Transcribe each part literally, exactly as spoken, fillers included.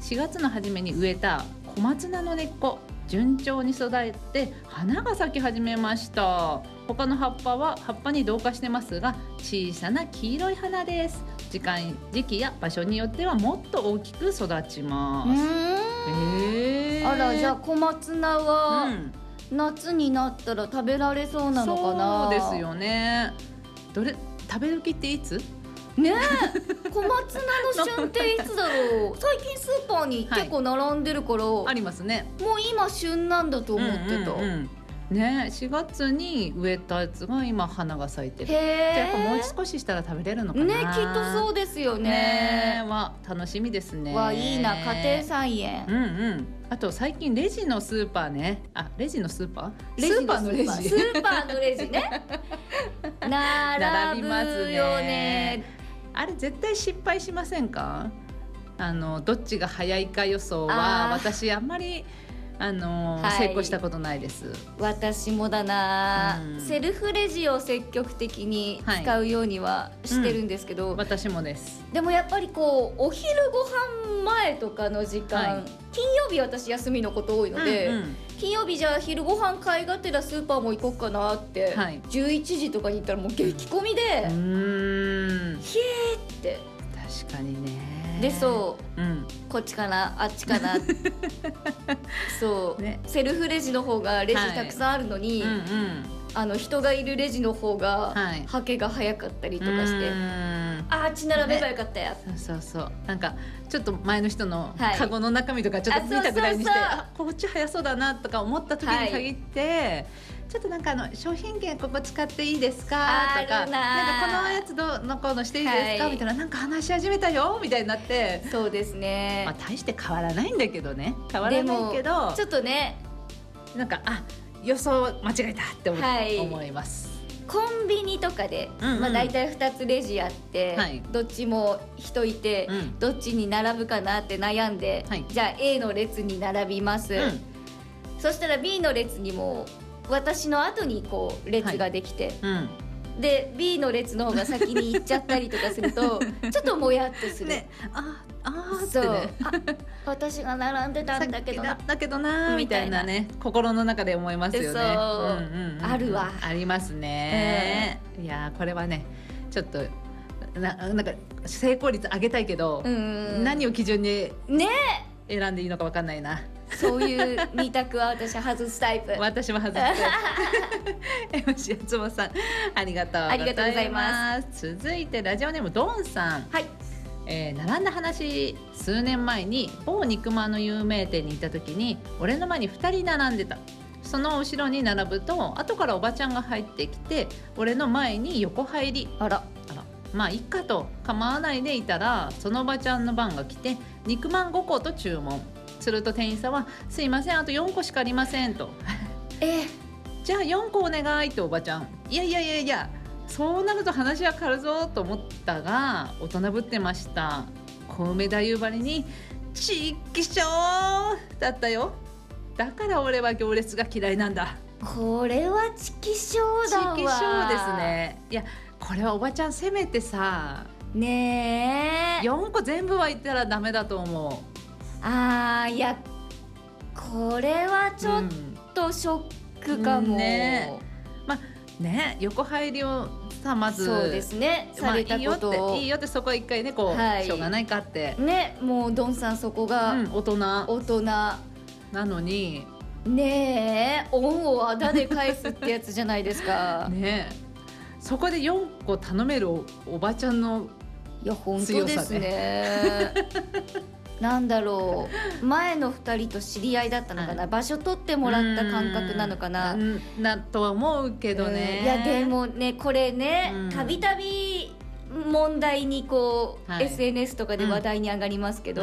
しがつの初めに植えた小松菜の根っこ、順調に育って花が咲き始めました。他の葉っぱは葉っぱに同化してますが、小さな黄色い花です。時間、時期や場所によってはもっと大きく育ちます。 うーん、あら、じゃあ小松菜は、うん夏になったら食べられそうなのかな。 そうですよね。どれ食べる気っていつねえ小松菜の旬っていつだろう最近スーパーに結構並んでるから、はい、 ありますね。 もう今旬なんだと思ってた、うんうんうんね、しがつに植えたやつが今花が咲いてる。 へー、 じゃあやっぱもう少ししたら食べれるのかな。 ね、きっとそうですよね。 ねは楽しみですね。 わ、いいな、家庭菜園。 うんうん。あと最近レジのスーパーね、あ、レジのスーパー、 レジスーパーのレジ、 スーパーのレジね並ぶよね。 あれ絶対失敗しませんか？あのどっちが早いか予想は私あんまりあの、はい、成功したことないです。 私もだな、うん、セルフレジを積極的に使うようにはしてるんですけど、 はい、うん、私もです。 でもやっぱりこうお昼ご飯前とかの時間、はい、金曜日私休みのこと多いので、うんうん、金曜日じゃあ昼ご飯買いがてらスーパーも行こうかなって、はい、じゅういちじとかに行ったらもう激混みで、うーん、 ひえーって。 確かにね。 でそう、 うん、 こっちかなあっちかなそう、ね、セルフレジの方がレジたくさんあるのに、はい、うんうん、あの人がいるレジの方が、はい、はけが早かったりとかして、ああっち並べばよかったや、ね、 そうそうそう、なんかちょっと前の人のカゴの中身とかちょっと見たぐらいにして、はい、あ、こっち早そうだなとか思った時に限って、はい、ちょっとなんかあの商品券ここ使っていいですかとか、なんかこのやつどのこのしていいですか、はい、みたいな、なんか話し始めたよみたいになって。 そうですね、 まあ、大して変わらないんだけどね、変わらないけどちょっとね、 なんかあ予想間違えたって思、はい、思います。 コンビニとかで、うんうん、まあ、大体ふたつレジあって、はい、どっちも人いて、うん、どっちに並ぶかなって悩んで、はい、じゃあ A の列に並びます、うん、そしたら B の列にも私の後にこう列ができて、はい、うん、で B の列の方が先に行っちゃったりとかするとちょっともやっとする、ね、 ああってね、あ私が並んでたんだけどなだけどなみたいなね、心の中で思いますよね。 そう、うんうんうん、あるわ、 ありますね、えー、いやこれはねちょっと な, なんか成功率上げたいけど、うん、何を基準に選んでいいのか分かんないな。 そういう二択は私は外すタイプ。 私も外すタイプエムシー やつもさんありがとうございます。 ありがとうございます。 続いてラジオネームドンさん、はい、えー、並んだ話、数年前に某肉まんの有名店に行った時に俺の前にふたり並んでた。その後ろに並ぶと後からおばちゃんが入ってきて俺の前に横入り。 あらあら、まあいっかと構わないでいたら、そのおばちゃんの番が来て肉まんごこと注文すると、店員さんはすいませんあとよんこしかありませんとえじゃあよんこお願いとおばちゃん、いやいやいやいやそうなると話は変わるぞと思ったが大人ぶってました。小梅太夫ばりにちっきしょーだったよ。だから俺は行列が嫌いなんだ。 これはちきしょうだわ。 ちきしょうですね。いやこれはおばちゃんせめてさねえよんこ全部は言ったらダメだと思う。 あーいやこれはちょっとショックかも、うんね、 まあね横入りをさまずそうですねされたことを、 まあ、いいよっていいよってそこは一回ねこう、はい、しょうがないかってね、もうドンさんそこが、 うん、大人大人なのにねえ恩をあだで返すってやつじゃないですかねえそこでよんこ頼める お, おばちゃんのいや本当ですねなんだろう前のふたりと知り合いだったのかな、はい、場所取ってもらった感覚なのかななとは思うけどね。 いやでもねこれねたびたび問題にこう、はい、エスエヌエス とかで話題に上がりますけど、うん、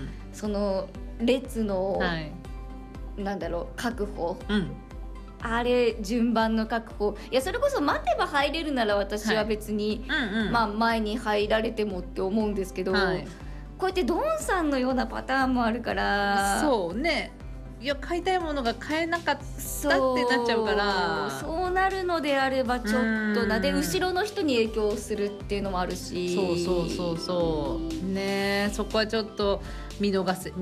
その列の、はい、なんだろう確保、うん、あれ順番の確保いやそれこそ待てば入れるなら私は別に、はいうんうんまあ、前に入られてもって思うんですけど、はいこうやってドンさんのようなパターンもあるからそうねいや買いたいものが買えなかったってなっちゃうからそうなるのであればちょっとなで後ろの人に影響するっていうのもあるしそうそうそうそうねそこはちょっと見逃せ